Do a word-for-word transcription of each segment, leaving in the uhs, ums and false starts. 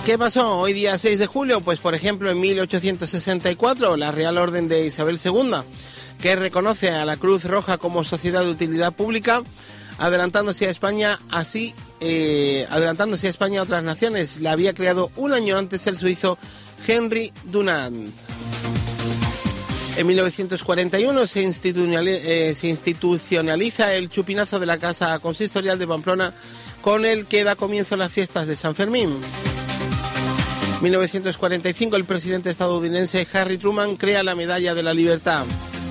¿Qué pasó hoy día seis de julio? Pues por ejemplo en mil ochocientos sesenta y cuatro la Real Orden de Isabel segunda, que reconoce a la Cruz Roja como sociedad de utilidad pública, adelantándose a España así, eh, adelantándose a España a otras naciones. La había creado un año antes el suizo Henry Dunant. En mil novecientos cuarenta y uno se institucionaliza, eh, se institucionaliza el chupinazo de la Casa Consistorial de Pamplona, con el que da comienzo a las fiestas de San Fermín. mil novecientos cuarenta y cinco el presidente estadounidense Harry Truman crea la Medalla de la Libertad.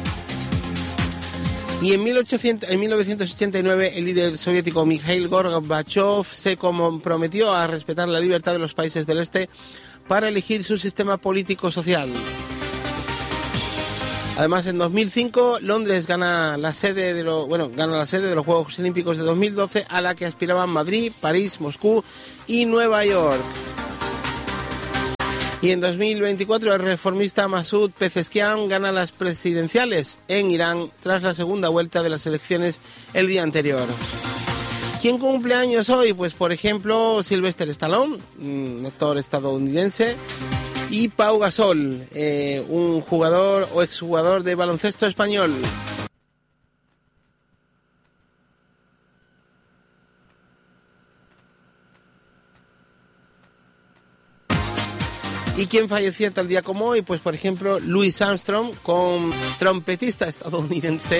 Y en, mil ochocientos, en mil novecientos ochenta y nueve el líder soviético Mikhail Gorbachev se comprometió a respetar la libertad de los países del Este para elegir su sistema político-social. Además, en dos mil cinco Londres gana la sede de lo, bueno, gana la sede de los Juegos Olímpicos de dos mil doce, a la que aspiraban Madrid, París, Moscú y Nueva York. Y en dos mil veinticuatro el reformista Masoud Pezeshkian gana las presidenciales en Irán tras la segunda vuelta de las elecciones el día anterior. ¿Quién cumple años hoy? Pues por ejemplo Sylvester Stallone, un actor estadounidense, y Pau Gasol, eh, un jugador o exjugador de baloncesto español. ¿Y quién falleció tal día como hoy? Pues por ejemplo Louis Armstrong, con trompetista estadounidense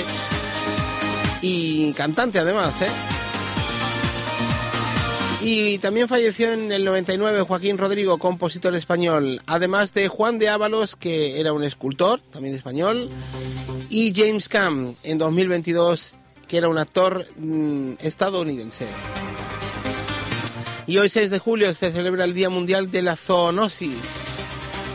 y cantante además, ¿eh? Y también falleció en el noventa y nueve Joaquín Rodrigo, compositor español, además de Juan de Ábalos, que era un escultor, también español, y James Caan, en dos mil veintidós, que era un actor mmm, estadounidense. Y hoy seis de julio se celebra el Día Mundial de la Zoonosis.